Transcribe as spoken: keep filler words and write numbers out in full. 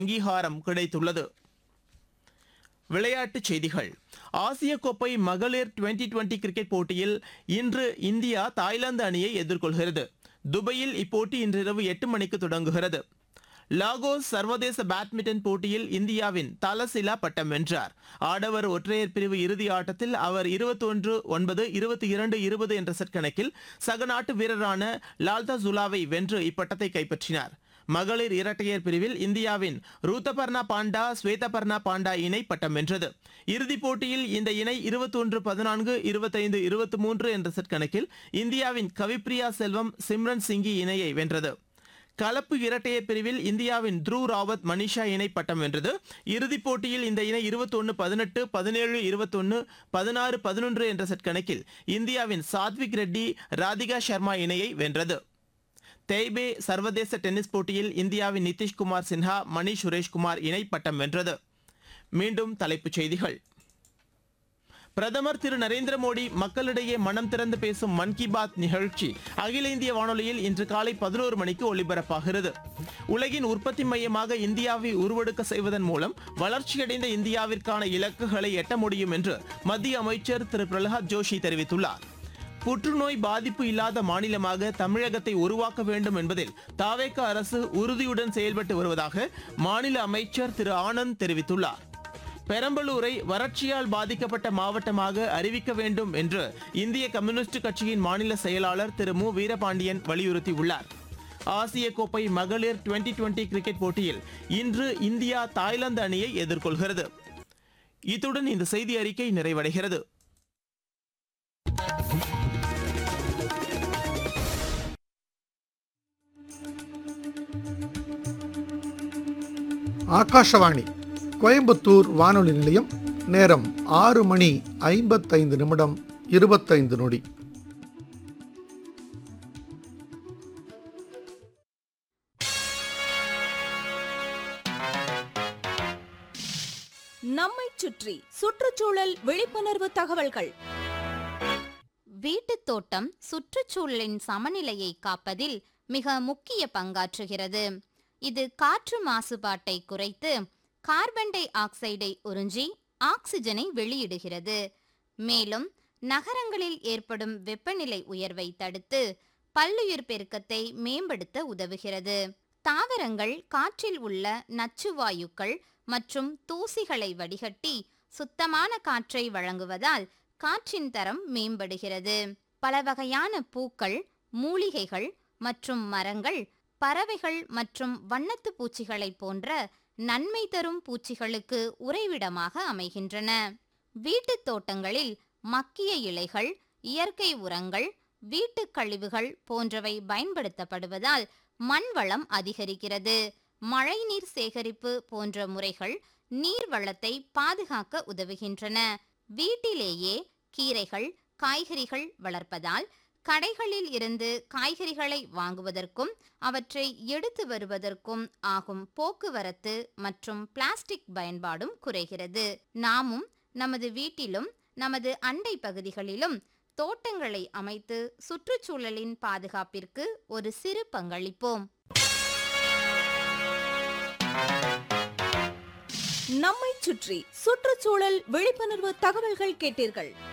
அங்கீகாரம் கிடைத்துள்ளது. விளையாட்டுச் செய்திகள். ஆசிய கோப்பை மகளிர் டுவெண்டி டுவெண்டி கிரிக்கெட் போட்டியில் இன்று இந்தியா தாய்லாந்து அணியை எதிர்கொள்கிறது. துபாயில் இப்போட்டி இன்றிரவு எட்டு மணிக்கு தொடங்குகிறது. லாகோஸ் சர்வதேச பேட்மிண்டன் போட்டியில் இந்தியாவின் தலசிலா பட்டம் வென்றார். ஆடவர் ஒற்றையர் பிரிவு இறுதி ஆட்டத்தில் அவர் இருபத்தி ஒன்று ஒன்பது இருபத்தி இரண்டு இருபது என்ற செட் கணக்கில் சக நாட்டு வீரரான லால்தா ஜுலாவை வென்று இப்பட்டத்தை கைப்பற்றினார். மகளிர் இரட்டையர் பிரிவில் இந்தியாவின் ரூத்தபர்ணா பாண்டா ஸ்வேதபர்ணா பாண்டா இணை பட்டம் வென்றது. இறுதிப் போட்டியில் இந்த இணை இருபத்தி ஒன்று பதினான்கு இருபத்தைந்து இருபத்தி மூன்று என்ற செட் கணக்கில் இந்தியாவின் கவிப்ரியா செல்வம் சிம்ரன் சிங்கி இணையை வென்றது. கலப்பு இரட்டையர் பிரிவில் இந்தியாவின் த்ருவ் ராவத் மனிஷா இணை பட்டம் வென்றது. இறுதிப் போட்டியில் இந்த இணை இருபத்தி ஒன்று பதினெட்டு பதினேழு இருபத்தி ஒன்று பதினாறு பதினொன்று என்ற செட் கணக்கில் இந்தியாவின் சாத்விக் ரெட்டி ராதிகா சர்மா இணையை வென்றது. தேய்பே சர்வதேச டென்னிஸ் போட்டியில் இந்தியாவின் நிதிஷ்குமார் சின்ஹா மணி சுரேஷ்குமார் இணை பட்டம் வென்றது. மீண்டும் தலைப்புச் செய்திகள். பிரதமர் திரு நரேந்திர மோடி மக்களிடையே மனம் திறந்து பேசும் மன் கி பாத் நிகழ்ச்சி அகில இந்திய வானொலியில் இன்று காலை பதினோரு மணிக்கு ஒலிபரப்பாகிறது. உலகின் உற்பத்தி மையமாக இந்தியாவை உருவெடுக்க செய்வதன் மூலம் வளர்ச்சியடைந்த இந்தியாவிற்கான இலக்குகளை எட்ட முடியும் என்று மத்திய அமைச்சர் திரு பிரகலாத் ஜோஷி தெரிவித்துள்ளார். புற்றுநோய் பாதிப்பு இல்லாத மாநிலமாக தமிழகத்தை உருவாக்க வேண்டும் என்பதில் தாவேக அரசு உறுதியுடன் செயல்பட்டு வருவதாக மாநில அமைச்சர் திரு ஆனந்த் தெரிவித்துள்ளார். பெரம்பலூரை வறட்சியால் பாதிக்கப்பட்ட மாவட்டமாக அறிவிக்க வேண்டும் என்று இந்திய கம்யூனிஸ்ட் கட்சியின் மாநில செயலாளர் திரு மு வீரபாண்டியன் வலியுறுத்தியுள்ளார். ஆசிய கோப்பை மகளிர் டுவெண்டி டுவெண்டி கிரிக்கெட் போட்டியில் இன்று இந்தியா தாய்லாந்து அணியை எதிர்கொள்கிறது. இத்துடன் இந்த செய்தி அறிக்கை நிறைவடைகிறது. ஆகாஷவாணி கோயம்புத்தூர் வானொலி நிலையம். நேரம் ஆறு மணி ஐம்பத்தைந்து நிமிடம் இருபத்தைந்து நொடி. நம்மை சுற்றி சுற்றுச்சூழல் விழிப்புணர்வு தகவல்கள். வீட்டுத் தோட்டம் சுற்றுச்சூழலின் சமநிலையை காப்பதில் மிக முக்கிய பங்காற்றுகிறது. இது காற்று மாசுபாட்டை குறைத்து கார்பன் டை ஆக்சைடை உறிஞ்சி ஆக்சிஜனை வெளியிடுகிறது. மேலும் நகரங்களில் ஏற்படும் வெப்பநிலை உயர்வை தடுத்து பல்லுயிர் பெருக்கத்தை மேம்படுத்த உதவுகிறது. தாவரங்கள் காற்றில் உள்ள நச்சுவாயுக்கள் மற்றும் தூசிகளை வடிகட்டி சுத்தமான காற்றை வழங்குவதால் காற்றின் தரம் மேம்படுகிறது. பல வகையான பூக்கள், மூலிகைகள் மற்றும் மரங்கள், பறவைகள் மற்றும் வண்ணத்து பூச்சிகளை போன்ற நன்மை தரும் பூச்சிகளுக்கு உறைவிடமாக அமைகின்றன. வீட்டுத் தோட்டங்களில் மக்கிய இலைகள், இயற்கை உரங்கள், வீட்டுக் கழிவுகள் போன்றவை பயன்படுத்தப்படுவதால் மண் வளம் அதிகரிக்கிறது. மழைநீர் சேகரிப்பு போன்ற முறைகள் நீர் வளத்தை பாதுகாக்க உதவுகின்றன. வீட்டிலேயே கீரைகள், காய்கறிகள் வளர்ப்பதால் கடைகளில் இருந்து காய்கறிகளை வாங்குவதற்கும் அவற்றை எடுத்து வருவதற்கும் ஆகும் போக்குவரத்து மற்றும் பிளாஸ்டிக் பயன்பாடும் குறைகிறது. நாமும் நமது வீட்டிலும் நமது அண்டை பகுதிகளிலும் தோட்டங்களை அமைத்து சுற்றுச்சூழலின் பாதுகாப்பிற்கு ஒரு சிறு பங்களிப்போம். நம்மை சுற்றி சுற்றுச்சூழல் விழிப்புணர்வு தகவல்கள் கேட்டீர்கள்.